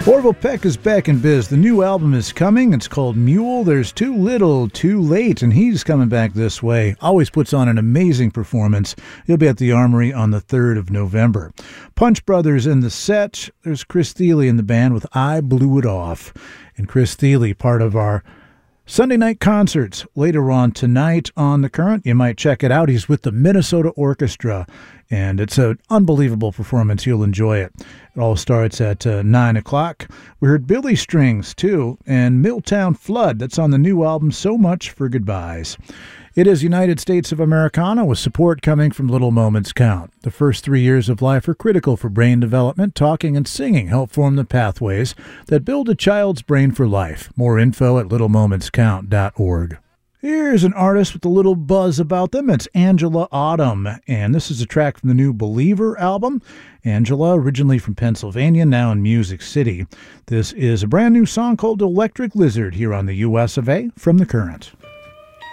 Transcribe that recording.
Orville Peck is back in biz. The new album is coming. It's called Mule. There's Too Little, Too Late, and he's coming back this way. Always puts on an amazing performance. He'll be at the Armory on the 3rd of November. Punch Brothers in the set. There's Chris Thile in the band with I Blew It Off. And Chris Thile, part of our Sunday night concerts later on tonight on The Current. You might check it out. He's with the Minnesota Orchestra, and it's an unbelievable performance. You'll enjoy it. It all starts at 9 o'clock. We heard Billy Strings, too, and Milltown Flood. That's on the new album, So Much for Goodbyes. It is United States of Americana with support coming from Little Moments Count. The first 3 years of life are critical for brain development. Talking and singing help form the pathways that build a child's brain for life. More info at littlemomentscount.org. Here's an artist with a little buzz about them. It's Angela Autumn, and this is a track from the new Believer album. Angela, originally from Pennsylvania, now in Music City. This is a brand new song called Electric Lizard here on the US of A from The Current.